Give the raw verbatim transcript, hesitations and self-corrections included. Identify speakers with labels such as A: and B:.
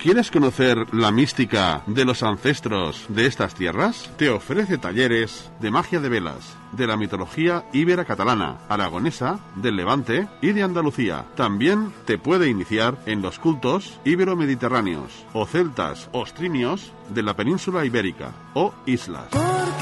A: quieres conocer la mística de los ancestros de estas tierras? Te ofrece talleres de magia de velas, de la mitología íbera catalana, aragonesa, del Levante y de Andalucía. También te puede iniciar en los cultos ibero-mediterráneos o celtas o ostrimios de la península ibérica o islas.